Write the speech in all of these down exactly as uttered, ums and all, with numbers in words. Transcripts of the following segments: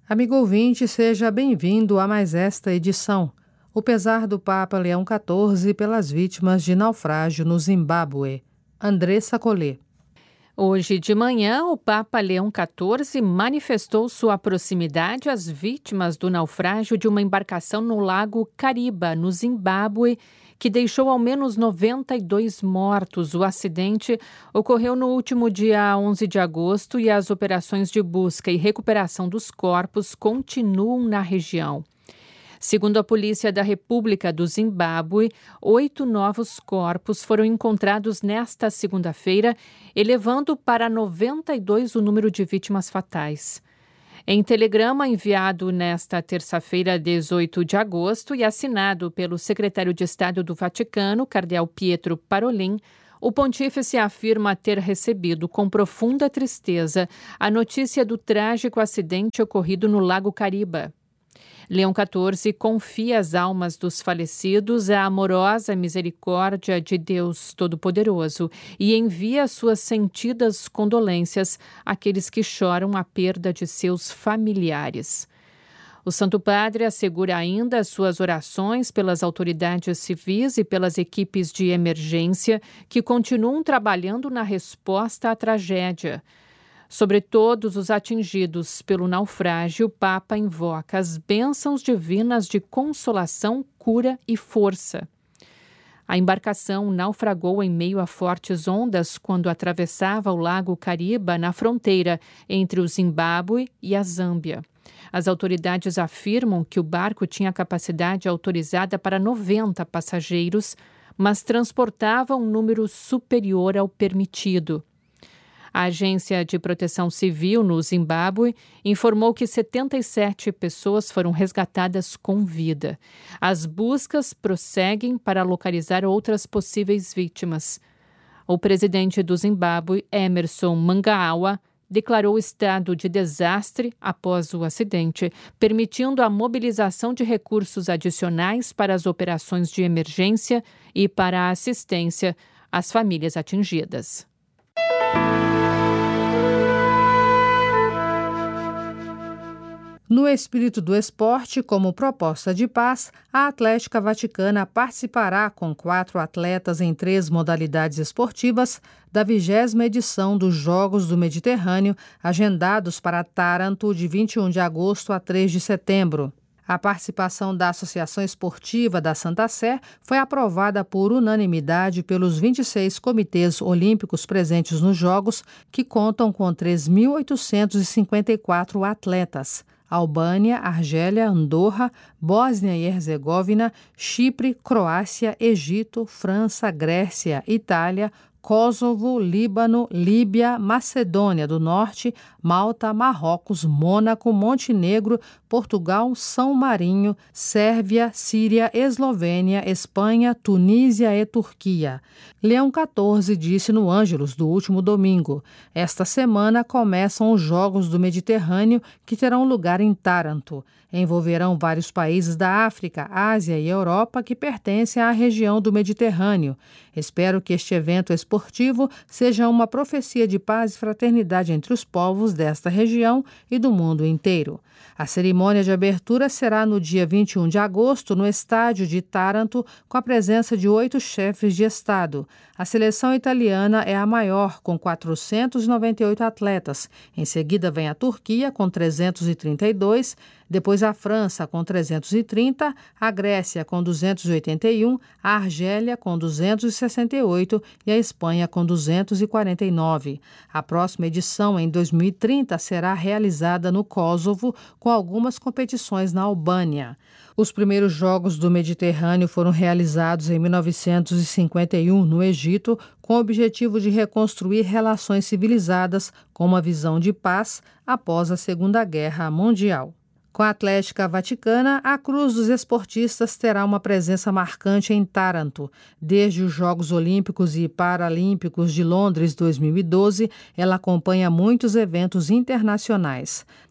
Amigo ouvinte, seja bem-vindo a mais esta edição. O pesar do Papa Leão quatorze pelas vítimas de naufrágio no Zimbábue. Andressa Collet. Hoje de manhã, o Papa Leão quatorze manifestou sua proximidade às vítimas do naufrágio de uma embarcação no Lago Kariba, no Zimbábue, que deixou ao menos noventa e dois mortos. O acidente ocorreu no último dia onze de agosto e as operações de busca e recuperação dos corpos continuam na região. Segundo a Polícia da República do Zimbábue, oito novos corpos foram encontrados nesta segunda-feira, elevando para noventa e dois o número de vítimas fatais. Em telegrama enviado nesta terça-feira, dezoito de agosto, e assinado pelo secretário de Estado do Vaticano, cardeal Pietro Parolin, o pontífice afirma ter recebido com profunda tristeza a notícia do trágico acidente ocorrido no Lago Kariba. Leão quatorze confia as almas dos falecidos à amorosa misericórdia de Deus Todo-Poderoso e envia suas sentidas condolências àqueles que choram a perda de seus familiares. O Santo Padre assegura ainda suas orações pelas autoridades civis e pelas equipes de emergência que continuam trabalhando na resposta à tragédia. Sobre todos os atingidos pelo naufrágio, o Papa invoca as bênçãos divinas de consolação, cura e força. A embarcação naufragou em meio a fortes ondas quando atravessava o Lago Kariba na fronteira entre o Zimbábue e a Zâmbia. As autoridades afirmam que o barco tinha capacidade autorizada para noventa passageiros, mas transportava um número superior ao permitido. A Agência de Proteção Civil no Zimbábue informou que setenta e sete pessoas foram resgatadas com vida. As buscas prosseguem para localizar outras possíveis vítimas. O presidente do Zimbábue, Emmerson Mnangagwa, declarou estado de desastre após o acidente, permitindo a mobilização de recursos adicionais para as operações de emergência e para a assistência às famílias atingidas. No espírito do esporte, como proposta de paz, a Atlética Vaticana participará com quatro atletas em três modalidades esportivas da vigésima edição dos Jogos do Mediterrâneo, agendados para Taranto de vinte e um de agosto a três de setembro. A participação da Associação Esportiva da Santa Sé foi aprovada por unanimidade pelos vinte e seis comitês olímpicos presentes nos Jogos, que contam com três mil oitocentos e cinquenta e quatro atletas. Albânia, Argélia, Andorra, Bósnia e Herzegovina, Chipre, Croácia, Egito, França, Grécia, Itália, Kosovo, Líbano, Líbia, Macedônia do Norte, Malta, Marrocos, Mônaco, Montenegro, Portugal, São Marinho, Sérvia, Síria, Eslovênia, Espanha, Tunísia e Turquia. Leão quatorze disse no Ângelus do último domingo: esta semana começam os Jogos do Mediterrâneo, que terão lugar em Taranto. Envolverão vários países da África, Ásia e Europa que pertencem à região do Mediterrâneo. Espero que este evento esportivo seja uma profecia de paz e fraternidade entre os povos desta região e do mundo inteiro. A cerimônia de abertura será no dia vinte e um de agosto, no estádio de Taranto, com a presença de oito chefes de Estado. A seleção italiana é a maior, com quatrocentos e noventa e oito atletas. Em seguida vem a Turquia, com trezentos e trinta e dois, depois a França, com trezentos e trinta, a Grécia, com duzentos e oitenta e um, a Argélia, com duzentos e sessenta e oito e a Espanha, com duzentos e quarenta e nove. A próxima edição, em dois mil e trinta, será realizada no Kosovo, com algumas competições na Albânia. Os primeiros Jogos do Mediterrâneo foram realizados em mil novecentos e cinquenta e um, no Egito, com o objetivo de reconstruir relações civilizadas com uma visão de paz após a Segunda Guerra Mundial. Com a Atlética Vaticana, a Cruz dos Esportistas terá uma presença marcante em Taranto. Desde os Jogos Olímpicos e Paralímpicos de Londres dois mil e doze, ela acompanha muitos eventos internacionais.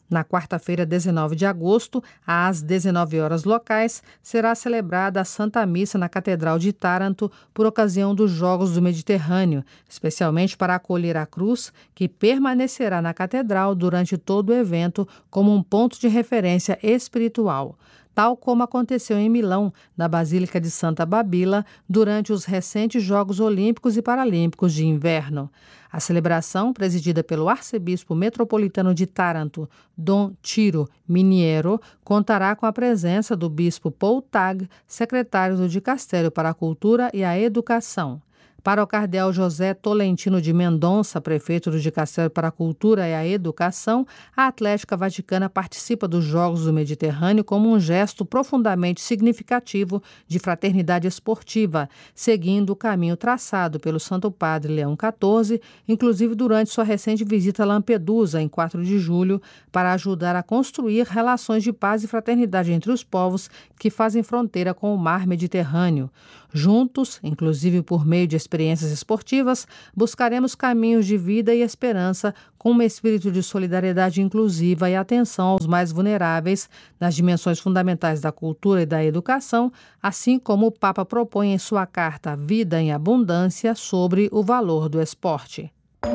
Na quarta-feira, dezenove de agosto, às dezenove horas locais, será celebrada a Santa Missa na Catedral de Taranto por ocasião dos Jogos do Mediterrâneo, especialmente para acolher a cruz, que permanecerá na catedral durante todo o evento como um ponto de referência espiritual, tal como aconteceu em Milão, na Basílica de Santa Babila, durante os recentes Jogos Olímpicos e Paralímpicos de Inverno. A celebração, presidida pelo arcebispo metropolitano de Taranto, Dom Ciro Miniero, contará com a presença do bispo Paul Tag, secretário do Dicastério para a Cultura e a Educação. Para o cardeal José Tolentino de Mendonça, prefeito do Dicastério para a Cultura e a Educação, a Atlética Vaticana participa dos Jogos do Mediterrâneo como um gesto profundamente significativo de fraternidade esportiva, seguindo o caminho traçado pelo Santo Padre Leão quatorze, inclusive durante sua recente visita a Lampedusa, em quatro de julho, para ajudar a construir relações de paz e fraternidade entre os povos que fazem fronteira com o mar Mediterrâneo. Juntos, inclusive por meio de experiências esportivas, buscaremos caminhos de vida e esperança com um espírito de solidariedade inclusiva e atenção aos mais vulneráveis nas dimensões fundamentais da cultura e da educação, assim como o Papa propõe em sua carta Vida em Abundância sobre o valor do esporte.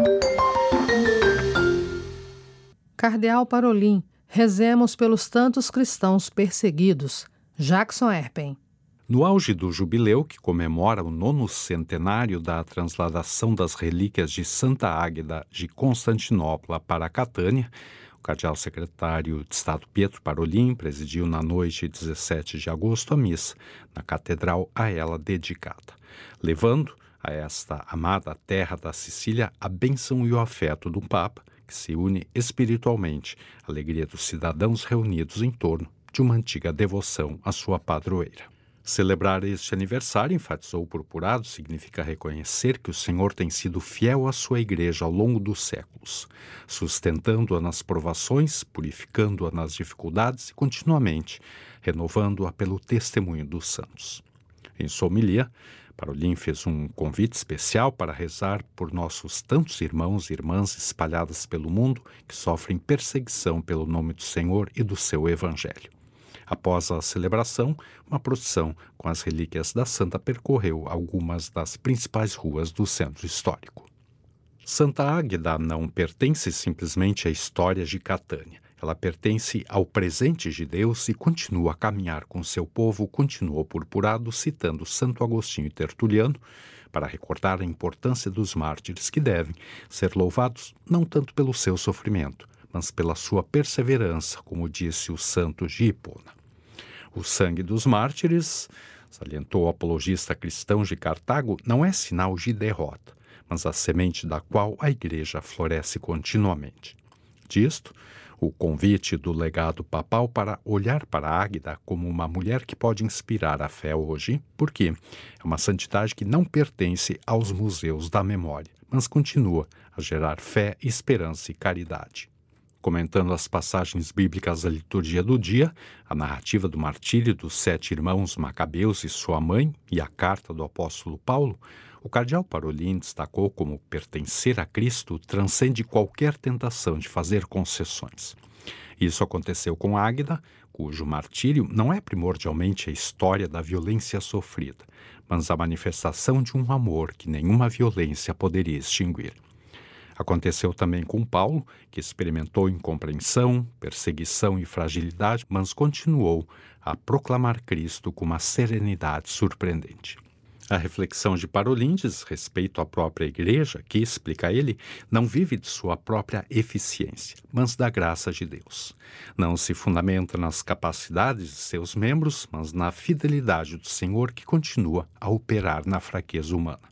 Cardeal Parolin, rezemos pelos tantos cristãos perseguidos. Jackson Erpen. No auge do jubileu, que comemora o nono centenário da transladação das relíquias de Santa Águeda de Constantinopla para Catânia, o cardeal secretário de Estado Pietro Parolin presidiu na noite de dezessete de agosto a missa na catedral a ela dedicada, levando a esta amada terra da Sicília a bênção e o afeto do Papa, que se une espiritualmente à alegria dos cidadãos reunidos em torno de uma antiga devoção à sua padroeira. Celebrar este aniversário, enfatizou o purpurado, significa reconhecer que o Senhor tem sido fiel à sua igreja ao longo dos séculos, sustentando-a nas provações, purificando-a nas dificuldades e continuamente renovando-a pelo testemunho dos santos. Em sua homilia, Parolin fez um convite especial para rezar por nossos tantos irmãos e irmãs espalhadas pelo mundo que sofrem perseguição pelo nome do Senhor e do seu Evangelho. Após a celebração, uma procissão com as relíquias da santa percorreu algumas das principais ruas do centro histórico. Santa Águeda não pertence simplesmente à história de Catânia. Ela pertence ao presente de Deus e continua a caminhar com seu povo, continuou purpurado, citando Santo Agostinho Tertuliano, para recordar a importância dos mártires que devem ser louvados não tanto pelo seu sofrimento, mas pela sua perseverança, como disse o santo de Hipona. O sangue dos mártires, salientou o apologista cristão de Cartago, não é sinal de derrota, mas a semente da qual a Igreja floresce continuamente. Disto, o convite do legado papal para olhar para Águeda como uma mulher que pode inspirar a fé hoje, porque é uma santidade que não pertence aos museus da memória, mas continua a gerar fé, esperança e caridade. Comentando as passagens bíblicas da liturgia do dia, a narrativa do martírio dos sete irmãos Macabeus e sua mãe e a carta do apóstolo Paulo, o cardeal Parolin destacou como pertencer a Cristo transcende qualquer tentação de fazer concessões. Isso aconteceu com Águeda, cujo martírio não é primordialmente a história da violência sofrida, mas a manifestação de um amor que nenhuma violência poderia extinguir. Aconteceu também com Paulo, que experimentou incompreensão, perseguição e fragilidade, mas continuou a proclamar Cristo com uma serenidade surpreendente. A reflexão de Parolin diz respeito à própria Igreja, que, explica ele, não vive de sua própria eficiência, mas da graça de Deus. Não se fundamenta nas capacidades de seus membros, mas na fidelidade do Senhor que continua a operar na fraqueza humana.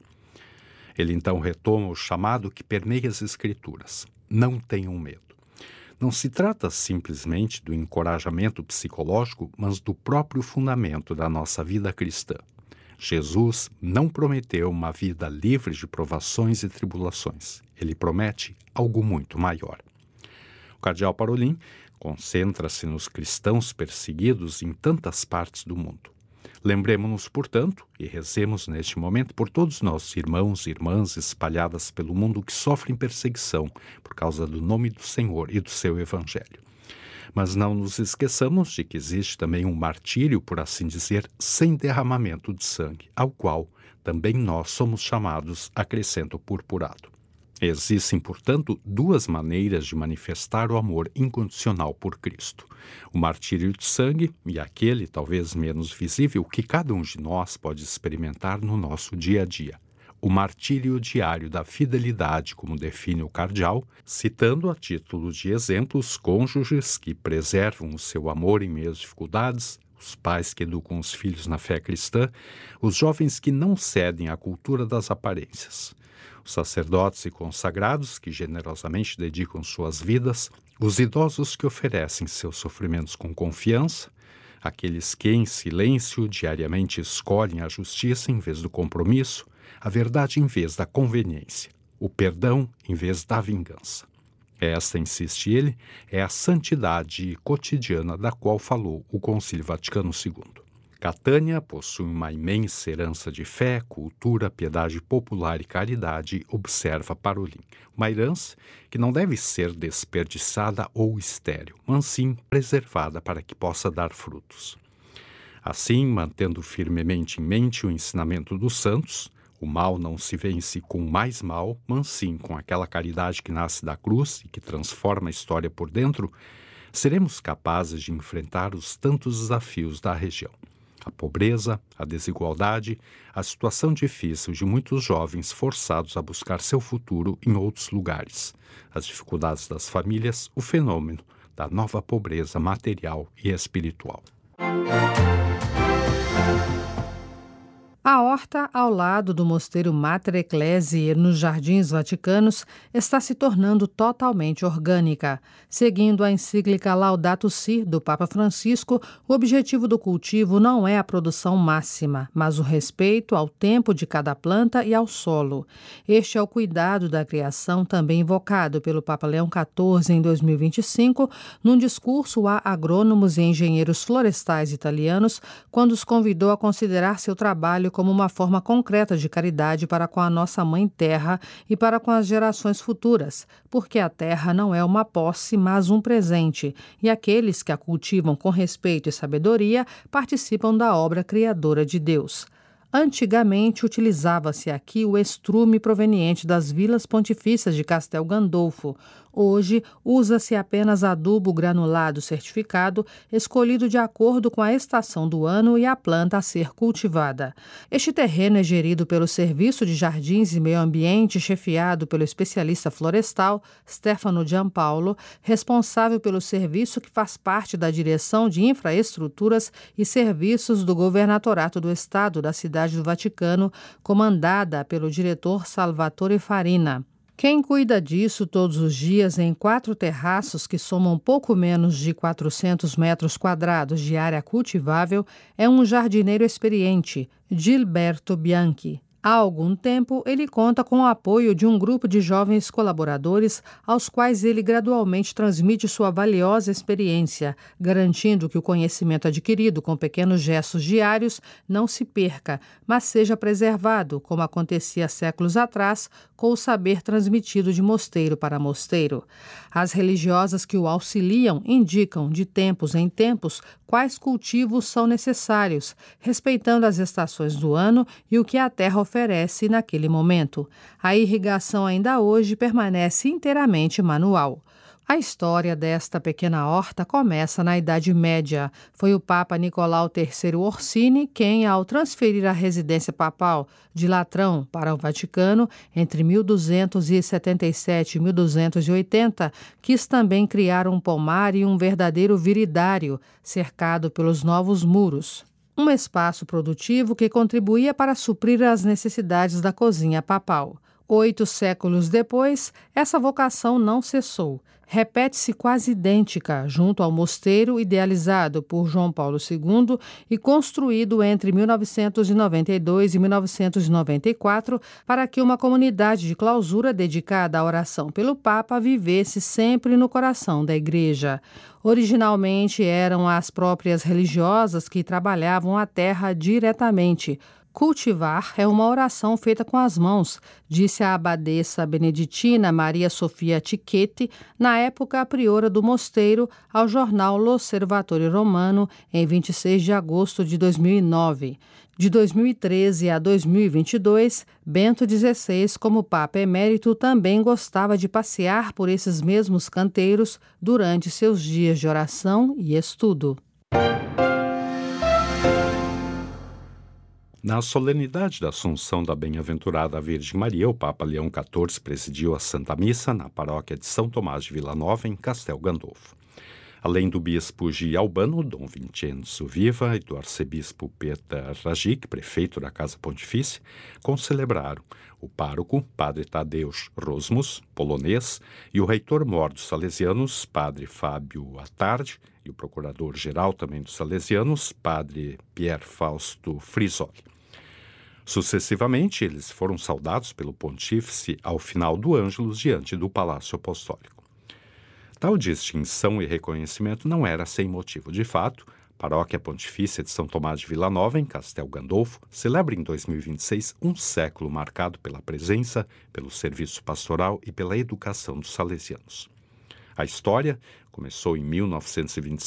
Ele então retoma o chamado que permeia as Escrituras. Não tenham medo. Não se trata simplesmente do encorajamento psicológico, mas do próprio fundamento da nossa vida cristã. Jesus não prometeu uma vida livre de provações e tribulações. Ele promete algo muito maior. O cardeal Parolin concentra-se nos cristãos perseguidos em tantas partes do mundo. Lembremos-nos, portanto, e rezemos neste momento por todos os nossos irmãos e irmãs espalhadas pelo mundo que sofrem perseguição por causa do nome do Senhor e do seu Evangelho. Mas não nos esqueçamos de que existe também um martírio, por assim dizer, sem derramamento de sangue, ao qual também nós somos chamados, acrescenta o purpurado. Existem, portanto, duas maneiras de manifestar o amor incondicional por Cristo. O martírio de sangue e aquele, talvez menos visível, que cada um de nós pode experimentar no nosso dia a dia. O martírio diário da fidelidade, como define o cardeal, citando a título de exemplo os cônjuges que preservam o seu amor em meio às dificuldades, os pais que educam os filhos na fé cristã, os jovens que não cedem à cultura das aparências, os sacerdotes e consagrados que generosamente dedicam suas vidas, os idosos que oferecem seus sofrimentos com confiança, aqueles que em silêncio diariamente escolhem a justiça em vez do compromisso, a verdade em vez da conveniência, o perdão em vez da vingança. Esta, insiste ele, é a santidade cotidiana da qual falou o Concílio Vaticano segundo. Catânia possui uma imensa herança de fé, cultura, piedade popular e caridade, observa Parolin. Uma herança que não deve ser desperdiçada ou estéril, mas sim preservada para que possa dar frutos. Assim, mantendo firmemente em mente o ensinamento dos santos, o mal não se vence com mais mal, mas sim com aquela caridade que nasce da cruz e que transforma a história por dentro, seremos capazes de enfrentar os tantos desafios da região. A pobreza, a desigualdade, a situação difícil de muitos jovens forçados a buscar seu futuro em outros lugares, as dificuldades das famílias, o fenômeno da nova pobreza material e espiritual. A horta ao lado do mosteiro Mater Ecclesiae, nos Jardins Vaticanos, está se tornando totalmente orgânica. Seguindo a encíclica Laudato Si do Papa Francisco, o objetivo do cultivo não é a produção máxima, mas o respeito ao tempo de cada planta e ao solo. Este é o cuidado da criação também invocado pelo Papa Leão quatorze em dois mil e vinte e cinco, num discurso a agrônomos e engenheiros florestais italianos, quando os convidou a considerar seu trabalho como uma forma concreta de caridade para com a nossa Mãe Terra e para com as gerações futuras, porque a terra não é uma posse, mas um presente, e aqueles que a cultivam com respeito e sabedoria participam da obra criadora de Deus. Antigamente, utilizava-se aqui o estrume proveniente das vilas pontifícias de Castel Gandolfo. Hoje, usa-se apenas adubo granulado certificado, escolhido de acordo com a estação do ano e a planta a ser cultivada. Este terreno é gerido pelo Serviço de Jardins e Meio Ambiente, chefiado pelo especialista florestal Stefano Giampaolo, responsável pelo serviço que faz parte da Direção de Infraestruturas e Serviços do Governatorato do Estado da Cidade do Vaticano, comandada pelo diretor Salvatore Farina. Quem cuida disso todos os dias em quatro terraços que somam pouco menos de quatrocentos metros quadrados de área cultivável é um jardineiro experiente, Gilberto Bianchi. Há algum tempo, ele conta com o apoio de um grupo de jovens colaboradores aos quais ele gradualmente transmite sua valiosa experiência, garantindo que o conhecimento adquirido com pequenos gestos diários não se perca, mas seja preservado, como acontecia séculos atrás, com o saber transmitido de mosteiro para mosteiro. As religiosas que o auxiliam indicam, de tempos em tempos, quais cultivos são necessários, respeitando as estações do ano e o que a terra oferece naquele momento. A irrigação ainda hoje permanece inteiramente manual. A história desta pequena horta começa na Idade Média. Foi o Papa Nicolau terceiro Orsini quem, ao transferir a residência papal de Latrão para o Vaticano, entre mil duzentos e setenta e sete e mil duzentos e oitenta, quis também criar um pomar e um verdadeiro viridário, cercado pelos novos muros. Um espaço produtivo que contribuía para suprir as necessidades da cozinha papal. Oito séculos depois, essa vocação não cessou. Repete-se quase idêntica junto ao mosteiro idealizado por João Paulo segundo e construído entre mil novecentos e noventa e dois e mil novecentos e noventa e quatro para que uma comunidade de clausura dedicada à oração pelo Papa vivesse sempre no coração da Igreja. Originalmente eram as próprias religiosas que trabalhavam a terra diretamente, Cultivar é uma oração feita com as mãos, disse a abadesa beneditina Maria Sofia Cicchetti, na época a priora do mosteiro, ao jornal L'Osservatore Romano, em vinte e seis de agosto de dois mil e nove. De dois mil e treze a dois mil e vinte e dois, Bento dezesseis, como Papa Emérito, também gostava de passear por esses mesmos canteiros durante seus dias de oração e estudo. Na solenidade da Assunção da Bem-aventurada Virgem Maria, o Papa Leão quatorze presidiu a Santa Missa na paróquia de São Tomás de Vila Nova, em Castel Gandolfo. Além do bispo de Albano, Dom Vincenzo Viva, e do arcebispo Peter Rajic, prefeito da Casa Pontifícia, concelebraram o pároco, padre Tadeusz Rosmus, polonês, e o reitor-mor dos salesianos, padre Fábio Attardi, e o procurador-geral também dos salesianos, padre Pier Fausto Frisoli. Sucessivamente, eles foram saudados pelo pontífice ao final do Ângelus diante do Palácio Apostólico. Tal distinção e reconhecimento não era sem motivo. De fato, a Paróquia Pontifícia de São Tomás de Vila Nova, em Castel Gandolfo, celebra em dois mil e vinte e seis um século marcado pela presença, pelo serviço pastoral e pela educação dos salesianos. A história começou em mil novecentos e vinte e